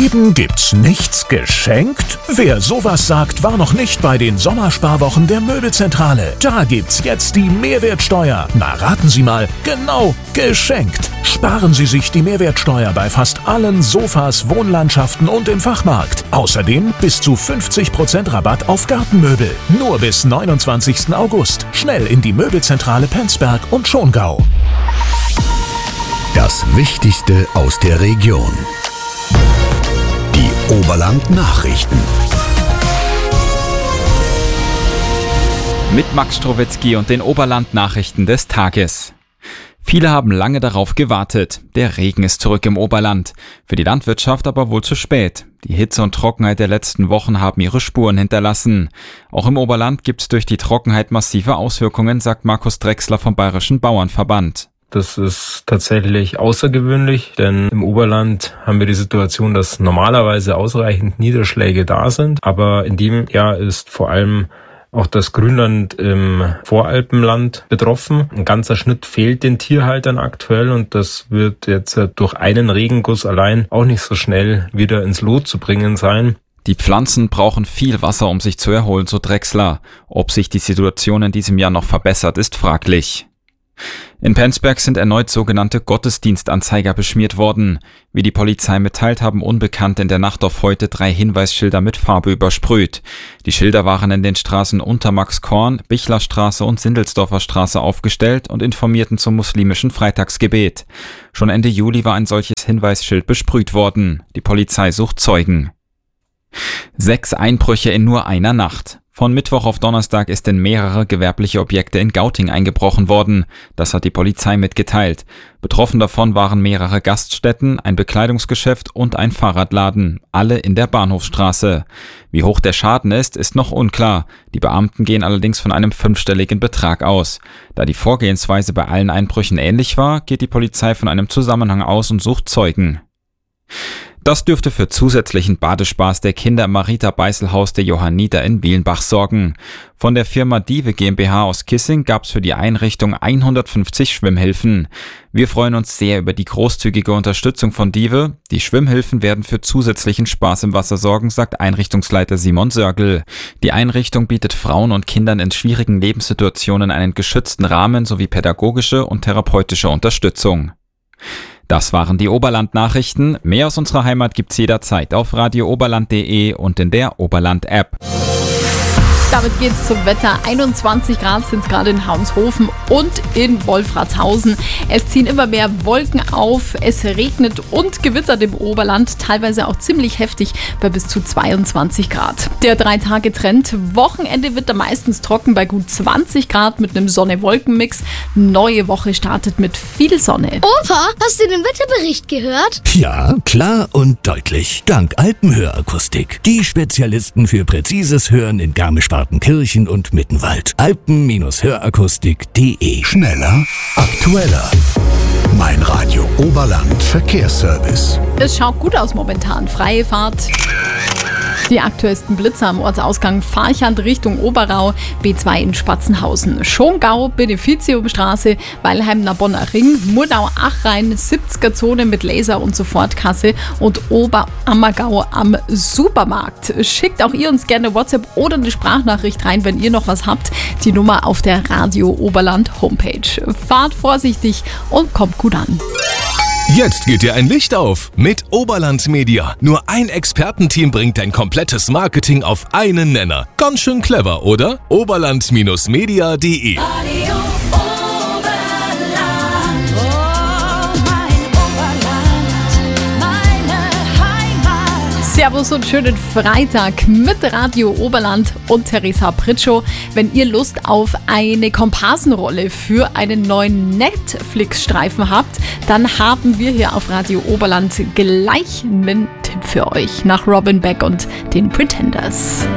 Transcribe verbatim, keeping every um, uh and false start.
Gegeben gibt's nichts geschenkt? Wer sowas sagt, war noch nicht bei den Sommersparwochen der Möbelzentrale. Da gibt's jetzt die Mehrwertsteuer. Na, raten Sie mal, genau, geschenkt. Sparen Sie sich die Mehrwertsteuer bei fast allen Sofas, Wohnlandschaften und im Fachmarkt. Außerdem bis zu fünfzig Prozent Rabatt auf Gartenmöbel. Nur bis neunundzwanzigsten August. Schnell in die Möbelzentrale Penzberg und Schongau. Das Wichtigste aus der Region. Die Oberland-Nachrichten. Mit Max Strowetzky und den Oberland-Nachrichten des Tages. Viele haben lange darauf gewartet. Der Regen ist zurück im Oberland. Für die Landwirtschaft aber wohl zu spät. Die Hitze und Trockenheit der letzten Wochen haben ihre Spuren hinterlassen. Auch im Oberland gibt es durch die Trockenheit massive Auswirkungen, sagt Markus Drechsler vom Bayerischen Bauernverband. Das ist tatsächlich außergewöhnlich, denn im Oberland haben wir die Situation, dass normalerweise ausreichend Niederschläge da sind. Aber in dem Jahr ist vor allem auch das Grünland im Voralpenland betroffen. Ein ganzer Schnitt fehlt den Tierhaltern aktuell und das wird jetzt durch einen Regenguss allein auch nicht so schnell wieder ins Lot zu bringen sein. Die Pflanzen brauchen viel Wasser, um sich zu erholen, so Drechsler. Ob sich die Situation in diesem Jahr noch verbessert, ist fraglich. In Penzberg sind erneut sogenannte Gottesdienstanzeiger beschmiert worden. Wie die Polizei mitteilt, haben Unbekannte in der Nacht auf heute drei Hinweisschilder mit Farbe übersprüht. Die Schilder waren in den Straßen Untermaxkorn, Bichlerstraße und Sindelsdorfer Straße aufgestellt und informierten zum muslimischen Freitagsgebet. Schon Ende Juli war ein solches Hinweisschild besprüht worden. Die Polizei sucht Zeugen. Sechs Einbrüche in nur einer Nacht. Von Mittwoch auf Donnerstag ist in mehrere gewerbliche Objekte in Gauting eingebrochen worden. Das hat die Polizei mitgeteilt. Betroffen davon waren mehrere Gaststätten, ein Bekleidungsgeschäft und ein Fahrradladen, alle in der Bahnhofsstraße. Wie hoch der Schaden ist, ist noch unklar. Die Beamten gehen allerdings von einem fünfstelligen Betrag aus. Da die Vorgehensweise bei allen Einbrüchen ähnlich war, geht die Polizei von einem Zusammenhang aus und sucht Zeugen. Das dürfte für zusätzlichen Badespaß der Kinder im Marita-Beißel-Haus der Johanniter in Wielenbach sorgen. Von der Firma Dive GmbH aus Kissing gab es für die Einrichtung hundertfünfzig Schwimmhilfen. Wir freuen uns sehr über die großzügige Unterstützung von Dive. Die Schwimmhilfen werden für zusätzlichen Spaß im Wasser sorgen, sagt Einrichtungsleiter Simon Sörgel. Die Einrichtung bietet Frauen und Kindern in schwierigen Lebenssituationen einen geschützten Rahmen sowie pädagogische und therapeutische Unterstützung. Das waren die Oberland-Nachrichten. Mehr aus unserer Heimat gibt's jederzeit auf radio oberland punkt de und in der Oberland-App. Damit geht's zum Wetter. einundzwanzig Grad sind es gerade in Hauenshofen und in Wolfratshausen. Es ziehen immer mehr Wolken auf, es regnet und gewittert im Oberland, teilweise auch ziemlich heftig bei bis zu zweiundzwanzig Grad. Der Drei-Tage-Trend. Wochenende wird da meistens trocken bei gut zwanzig Grad mit einem Sonne-Wolken-Mix. Neue Woche startet mit viel Sonne. Opa, hast du den Wetterbericht gehört? Ja, klar und deutlich. Dank Alpenhörakustik. Die Spezialisten für präzises Hören in Garmisch-Partenkirchen und Mittenwald. Alpen-Hörakustik punkt de. Schneller, aktueller. Mein Radio Oberland Verkehrsservice. Es schaut gut aus momentan. Freie Fahrt. Die aktuellsten Blitzer am Ortsausgang Farchand Richtung Oberau, B zwei in Spatzenhausen, Schongau, Beneficiumstraße, Weilheim-Narbonner Ring, Murnau-Achrhein, siebziger Zone mit Laser- und Sofortkasse und Oberammergau am Supermarkt. Schickt auch ihr uns gerne WhatsApp oder eine Sprachnachricht rein, wenn ihr noch was habt. Die Nummer auf der Radio Oberland Homepage. Fahrt vorsichtig und kommt gut an. Jetzt geht dir ein Licht auf mit Oberland Media. Nur ein Expertenteam bringt dein komplettes Marketing auf einen Nenner. Ganz schön clever, oder? oberland Media punkt de. Servus und schönen Freitag mit Radio Oberland und Theresa Pritschow. Wenn ihr Lust auf eine Komparsenrolle für einen neuen Netflix-Streifen habt, dann haben wir hier auf Radio Oberland gleich einen Tipp für euch nach Robin Beck und den Pretenders.